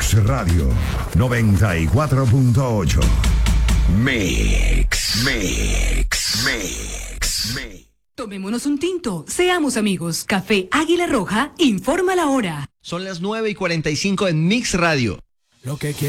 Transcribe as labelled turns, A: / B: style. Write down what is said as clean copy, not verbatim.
A: Mix Radio 94.8. Mix.
B: Tomémonos un tinto, seamos amigos. Café Águila Roja informa la hora.
C: Son las 9:45 en Mix Radio.
D: Lo que quiero